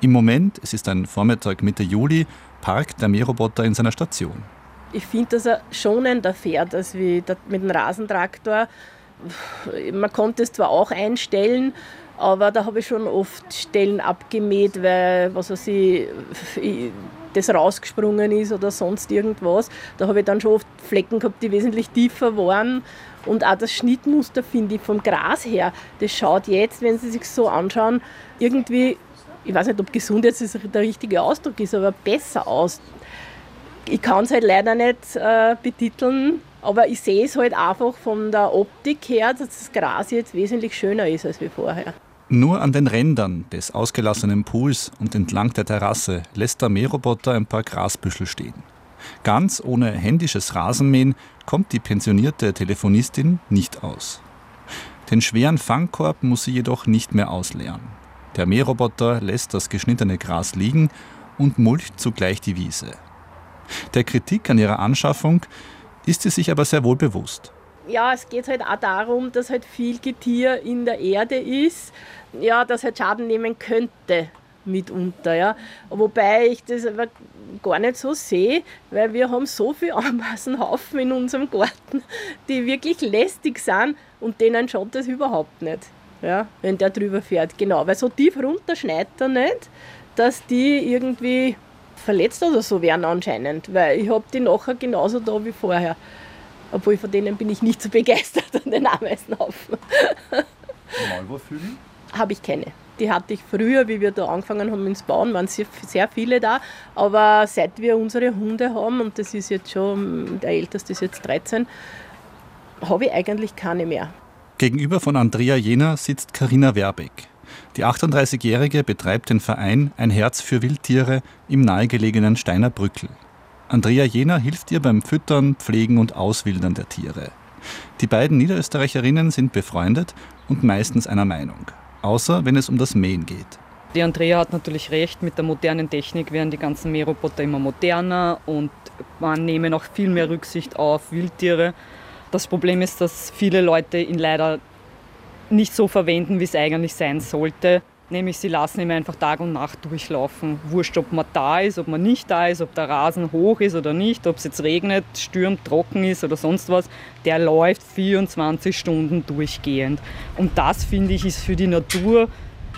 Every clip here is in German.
Im Moment, es ist ein Vormittag Mitte Juli, parkt der Mähroboter in seiner Station. Ich finde, dass er schonender fährt als wie mit dem Rasentraktor. Man konnte es zwar auch einstellen, aber da habe ich schon oft Stellen abgemäht, weil das rausgesprungen ist oder sonst irgendwas. Da habe ich dann schon oft Flecken gehabt, die wesentlich tiefer waren. Und auch das Schnittmuster, finde ich, vom Gras her, das schaut jetzt, wenn Sie sich so anschauen, irgendwie, ich weiß nicht, ob gesund jetzt der richtige Ausdruck ist, aber besser aus. Ich kann es halt leider nicht betiteln, aber ich sehe es halt einfach von der Optik her, dass das Gras jetzt wesentlich schöner ist als wie vorher. Nur an den Rändern des ausgelassenen Pools und entlang der Terrasse lässt der Mähroboter ein paar Grasbüschel stehen. Ganz ohne händisches Rasenmähen kommt die pensionierte Telefonistin nicht aus. Den schweren Fangkorb muss sie jedoch nicht mehr ausleeren. Der Mähroboter lässt das geschnittene Gras liegen und mulcht zugleich die Wiese. Der Kritik an ihrer Anschaffung ist sie sich aber sehr wohl bewusst. Ja, es geht halt auch darum, dass halt viel Getier in der Erde ist, ja, das halt Schaden nehmen könnte mitunter. Ja. Wobei ich das aber gar nicht so sehe, weil wir haben so viele Ameisenhaufen in unserem Garten, die wirklich lästig sind und denen schaut das überhaupt nicht, ja, wenn der drüber fährt. Genau, weil so tief runter schneit er nicht, dass die irgendwie verletzt oder so werden anscheinend, weil ich habe die nachher genauso da wie vorher. Obwohl von denen bin ich nicht so begeistert an den Ameisenhaufen. Maulwurfvögel? Habe ich keine. Die hatte ich früher, wie wir da angefangen haben ins Bauen, waren sehr viele da. Aber seit wir unsere Hunde haben, und das ist jetzt schon, der älteste ist jetzt 13, habe ich eigentlich keine mehr. Gegenüber von Andrea Jehner sitzt Carina Werbeck. Die 38-Jährige betreibt den Verein Ein Herz für Wildtiere im nahegelegenen Steiner Brückl. Andrea Jehner hilft ihr beim Füttern, Pflegen und Auswildern der Tiere. Die beiden Niederösterreicherinnen sind befreundet und meistens einer Meinung. Außer wenn es um das Mähen geht. Die Andrea hat natürlich recht, mit der modernen Technik werden die ganzen Mähroboter immer moderner und man nehme noch viel mehr Rücksicht auf Wildtiere. Das Problem ist, dass viele Leute ihn leider nicht so verwenden, wie es eigentlich sein sollte. Nämlich sie lassen ihn einfach Tag und Nacht durchlaufen. Wurscht, ob man da ist, ob man nicht da ist, ob der Rasen hoch ist oder nicht, ob es jetzt regnet, stürmt, trocken ist oder sonst was. Der läuft 24 Stunden durchgehend. Und das, finde ich, ist für die Natur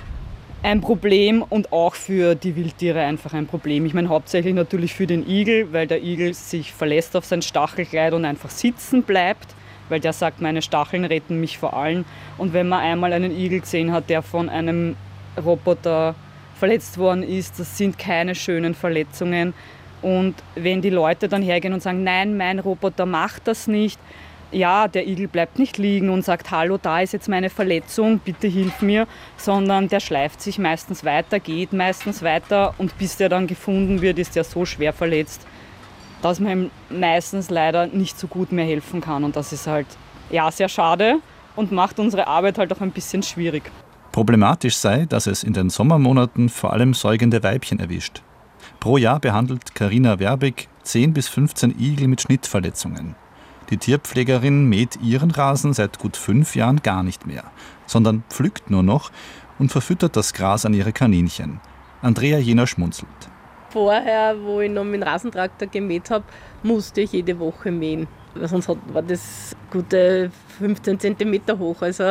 ein Problem und auch für die Wildtiere einfach ein Problem. Ich meine hauptsächlich natürlich für den Igel, weil der Igel sich verlässt auf sein Stachelkleid und einfach sitzen bleibt, weil der sagt, meine Stacheln retten mich vor allem. Und wenn man einmal einen Igel gesehen hat, der von einem Roboter verletzt worden ist, das sind keine schönen Verletzungen. Und wenn die Leute dann hergehen und sagen, nein, mein Roboter macht das nicht, ja, der Igel bleibt nicht liegen und sagt, hallo, da ist jetzt meine Verletzung, bitte hilf mir, sondern der schleift sich meistens weiter, geht meistens weiter und bis der dann gefunden wird, ist der so schwer verletzt, dass man ihm meistens leider nicht so gut mehr helfen kann. Und das ist halt ja sehr schade und macht unsere Arbeit halt auch ein bisschen schwierig. Problematisch sei, dass es in den Sommermonaten vor allem säugende Weibchen erwischt. Pro Jahr behandelt Carina Werbeck 10 bis 15 Igel mit Schnittverletzungen. Die Tierpflegerin mäht ihren Rasen seit gut 5 Jahren gar nicht mehr, sondern pflückt nur noch und verfüttert das Gras an ihre Kaninchen. Andrea Jehner schmunzelt. Vorher, wo ich noch mit dem Rasentraktor gemäht habe, musste ich jede Woche mähen. Sonst war das gute 15 cm hoch. Also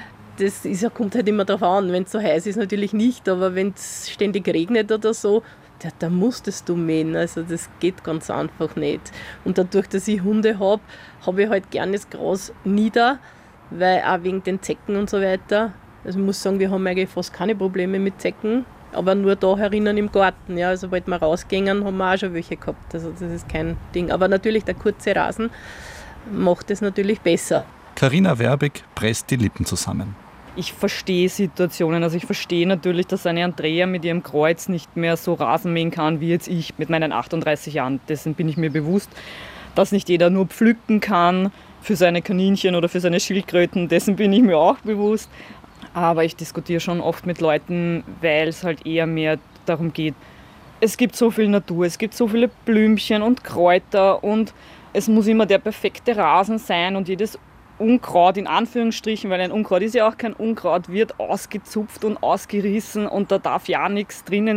das kommt halt immer darauf an. Wenn es so heiß ist, natürlich nicht. Aber wenn es ständig regnet oder so, da musstest du mähen. Also das geht ganz einfach nicht. Und dadurch, dass ich Hunde habe ich halt gerne das Gras nieder, weil auch wegen den Zecken und so weiter. Also ich muss sagen, wir haben eigentlich fast keine Probleme mit Zecken. Aber nur da herinnen im Garten. Ja, also sobald wir rausgingen, haben wir auch schon welche gehabt. Also das ist kein Ding. Aber natürlich, der kurze Rasen macht es natürlich besser. Carina Werbeck presst die Lippen zusammen. Ich verstehe Situationen. Also ich verstehe natürlich, dass eine Andrea mit ihrem Kreuz nicht mehr so Rasen mähen kann, wie jetzt ich mit meinen 38 Jahren. Dessen bin ich mir bewusst, dass nicht jeder nur pflücken kann für seine Kaninchen oder für seine Schildkröten. Dessen bin ich mir auch bewusst. Aber ich diskutiere schon oft mit Leuten, weil es halt eher mehr darum geht, es gibt so viel Natur, es gibt so viele Blümchen und Kräuter und es muss immer der perfekte Rasen sein und jedes Unkraut in Anführungsstrichen, weil ein Unkraut ist ja auch kein Unkraut, wird ausgezupft und ausgerissen und da darf ja nichts drinnen